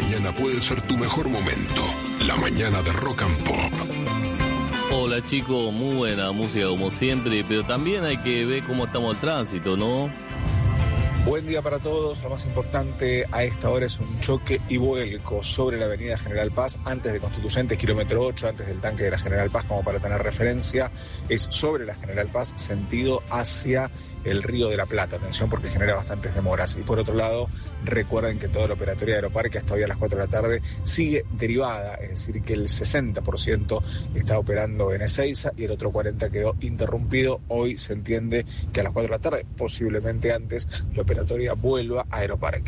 mañana puede ser tu mejor momento. La mañana de Rock and Pop. Hola chicos, muy buena música como siempre, pero también hay que ver cómo estamos el tránsito, ¿no? Buen día para todos. Lo más importante a esta hora es un choque y vuelco sobre la avenida General Paz, antes de Constituyentes, kilómetro 8, antes del tanque de la General Paz, como para tener referencia. Es sobre la General Paz, sentido hacia el Río de la Plata. Atención, porque genera bastantes demoras. Y por otro lado, recuerden que toda la operatoria de Aeroparque hasta hoy a las 4 de la tarde sigue derivada, es decir, que el 60% está operando en Ezeiza y el otro 40% quedó interrumpido. Hoy se entiende que a las 4 de la tarde, posiblemente antes, la operatoria vuelva a Aeroparque.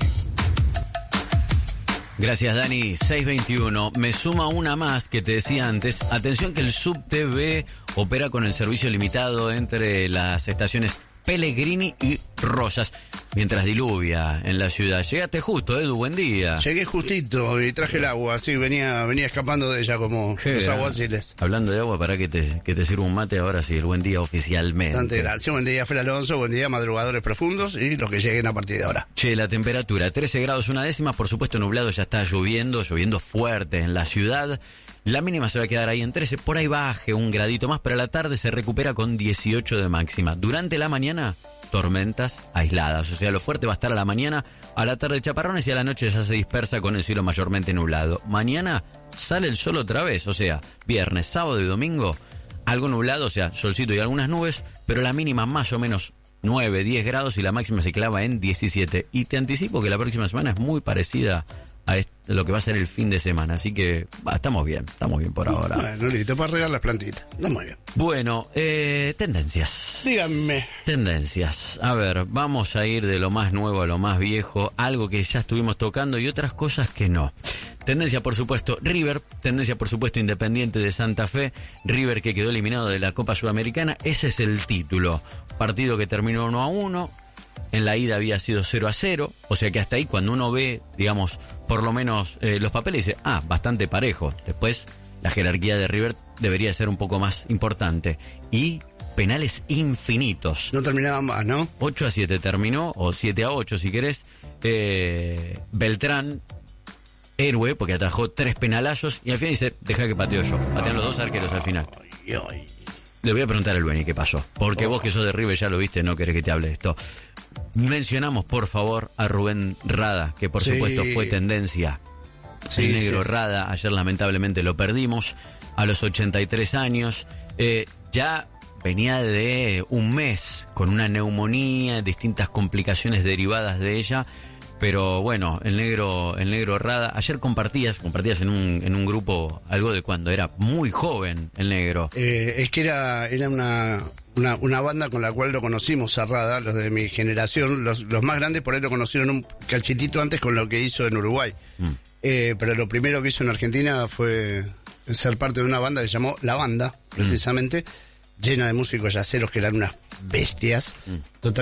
Gracias, Dani. 621. Me suma una más que te decía antes. Atención que el SubTV opera con el servicio limitado entre las estaciones Pellegrini y Rosas, mientras diluvia en la ciudad. Llegaste justo, Edu, buen día. Llegué justito y traje el agua, así venía escapando de ella como los aguaciles. Hablando de agua, para que te sirva un mate ahora sí, el buen día oficialmente. Bastante gracias, buen día Fer Alonso, buen día madrugadores profundos y los que lleguen a partir de ahora. Che, la temperatura, 13 grados una décima, por supuesto nublado, ya está lloviendo fuerte en la ciudad. La mínima se va a quedar ahí en 13, por ahí baje un gradito más, pero a la tarde se recupera con 18 de máxima. Durante la mañana, tormentas aisladas, o sea, lo fuerte va a estar a la mañana, a la tarde chaparrones y a la noche ya se dispersa con el cielo mayormente nublado. Mañana sale el sol otra vez, o sea, viernes, sábado y domingo, algo nublado, o sea, solcito y algunas nubes, pero la mínima más o menos 9, 10 grados y la máxima se clava en 17. Y te anticipo que la próxima semana es muy parecida a lo que va a ser el fin de semana, así que estamos bien por ahora. Bueno, listo, para regar las plantitas, está muy bien. Bueno, tendencias. Díganme. Tendencias. A ver, vamos a ir de lo más nuevo a lo más viejo, algo que ya estuvimos tocando y otras cosas que no. Tendencia, por supuesto, River. Tendencia, por supuesto, Independiente de Santa Fe. River que quedó eliminado de la Copa Sudamericana. Ese es el título. Partido que terminó 1-1. En la ida había sido 0-0, o sea que hasta ahí cuando uno ve, digamos, por lo menos los papeles, dice, bastante parejo. Después, la jerarquía de River debería ser un poco más importante. Y penales infinitos. No terminaban más, ¿no? 8-7 terminó, o 7-8 si querés. Beltrán, héroe, porque atajó 3 penalazos, y al final dice, deja que pateo yo. Patean los 2 arqueros al final. Le voy a preguntar al Beni qué pasó, porque vos que sos de River ya lo viste, no querés que te hable de esto. Mencionamos, por favor, a Rubén Rada, que por supuesto fue tendencia. El negro Rada, ayer lamentablemente lo perdimos, a los 83 años. Ya venía de un mes con una neumonía, distintas complicaciones derivadas de ella. Pero bueno, el negro Rada, ayer compartías en un grupo algo de cuando era muy joven el negro. Es que era una banda con la cual lo conocimos a Rada, los de mi generación, los más grandes por ahí lo conocieron un cachitito antes con lo que hizo en Uruguay. Pero lo primero que hizo en Argentina fue ser parte de una banda que se llamó La Banda, precisamente, llena de músicos yaceros que eran unas bestias, total.